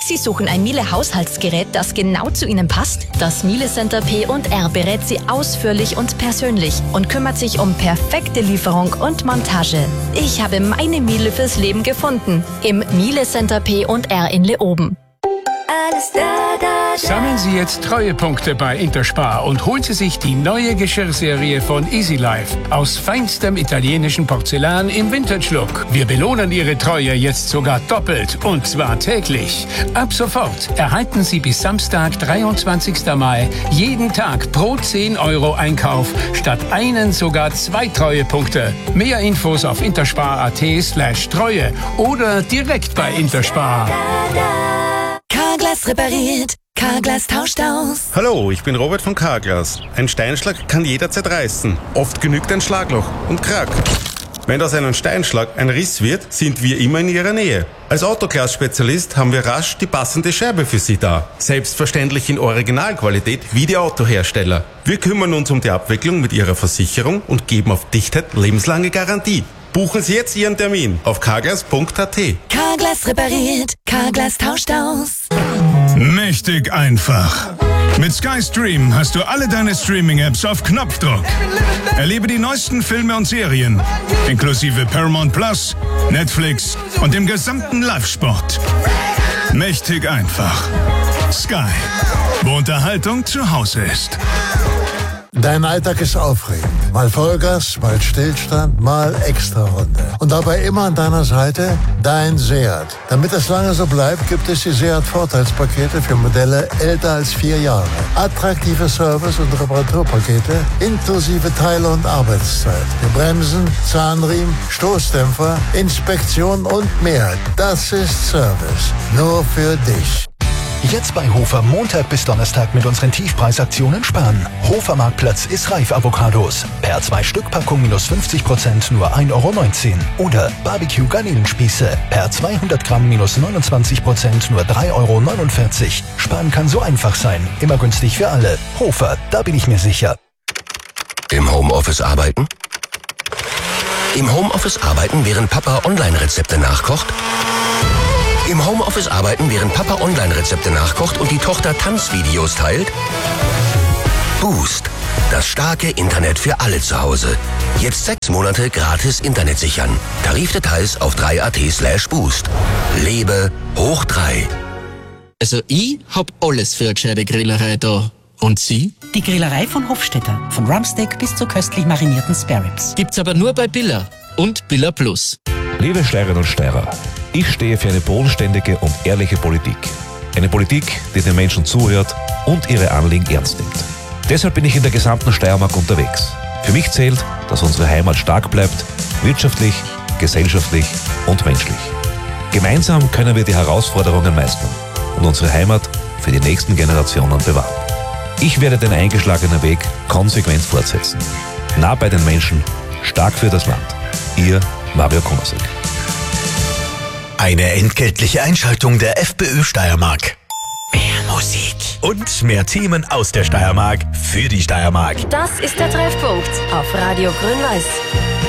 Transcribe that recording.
Sie suchen ein Miele-Haushaltsgerät, das genau zu Ihnen passt? Das Miele Center P&R berät Sie ausführlich und persönlich und kümmert sich um perfekte Lieferung und Montage. Ich habe meine Miele fürs Leben gefunden. Im Miele Center P&R in Leoben. Alles da. Sammeln Sie jetzt Treuepunkte bei Interspar und holen Sie sich die neue Geschirrserie von Easy Life aus feinstem italienischen Porzellan im Vintage-Look. Wir belohnen Ihre Treue jetzt sogar doppelt und zwar täglich. Ab sofort erhalten Sie bis Samstag, 23. Mai, jeden Tag pro 10 € Einkauf statt einen sogar 2 Treuepunkte. Mehr Infos auf interspar.at/Treue oder direkt bei Interspar. Carglass repariert, Carglass tauscht aus. Hallo, ich bin Robert von Carglass. Ein Steinschlag kann jederzeit reißen. Oft genügt ein Schlagloch und Krack. Wenn aus einem Steinschlag ein Riss wird, sind wir immer in Ihrer Nähe. Als Autoglas-Spezialist haben wir rasch die passende Scherbe für Sie da. Selbstverständlich in Originalqualität wie die Autohersteller. Wir kümmern uns um die Abwicklung mit Ihrer Versicherung und geben auf Dichtheit lebenslange Garantie. Buchen Sie jetzt Ihren Termin auf carglass.at. Carglass repariert, Carglass tauscht aus. Mächtig einfach. Mit Sky Stream hast du alle deine Streaming-Apps auf Knopfdruck. Erlebe die neuesten Filme und Serien, inklusive Paramount Plus, Netflix und dem gesamten Live-Sport. Mächtig einfach. Sky, wo Unterhaltung zu Hause ist. Dein Alltag ist aufregend. Mal Vollgas, mal Stillstand, mal Extrarunde. Und dabei immer an deiner Seite dein Seat. Damit es lange so bleibt, gibt es die Seat-Vorteilspakete für Modelle älter als 4 Jahre. Attraktive Service- und Reparaturpakete inklusive Teile- und Arbeitszeit. Für Bremsen, Zahnriemen, Stoßdämpfer, Inspektion und mehr. Das ist Service. Nur für dich. Jetzt bei Hofer Montag bis Donnerstag mit unseren Tiefpreisaktionen sparen. Hofer Marktplatz ist reif Avocados. Per 2-Stück-Packung minus 50% nur 1,19 €. Oder Barbecue Garnelenspieße. Per 200 Gramm minus 29% nur 3,49 €. Sparen kann so einfach sein. Immer günstig für alle. Hofer, da bin ich mir sicher. Im Homeoffice arbeiten? Im Homeoffice arbeiten, während Papa Online-Rezepte nachkocht? Im Homeoffice arbeiten, während Papa Online-Rezepte nachkocht und die Tochter Tanzvideos teilt? Boost. Das starke Internet für alle zu Hause. Jetzt 6 Monate gratis Internet sichern. Tarifdetails auf 3at/Boost. Lebe hoch 3. Also ich hab alles für eine gescheite Grillerei da. Und Sie? Die Grillerei von Hofstetter. Von Rumpsteak bis zu köstlich marinierten Spareribs. Gibt's aber nur bei Billa und Billa Plus. Liebe Steirerinnen und Steirer, ich stehe für eine bodenständige und ehrliche Politik. Eine Politik, die den Menschen zuhört und ihre Anliegen ernst nimmt. Deshalb bin ich in der gesamten Steiermark unterwegs. Für mich zählt, dass unsere Heimat stark bleibt, wirtschaftlich, gesellschaftlich und menschlich. Gemeinsam können wir die Herausforderungen meistern und unsere Heimat für die nächsten Generationen bewahren. Ich werde den eingeschlagenen Weg konsequent fortsetzen. Nah bei den Menschen, stark für das Land. Ihr Mario Komasek. Eine entgeltliche Einschaltung der FPÖ Steiermark. Mehr Musik. Und mehr Themen aus der Steiermark für die Steiermark. Das ist der Treffpunkt auf Radio Grün-Weiß.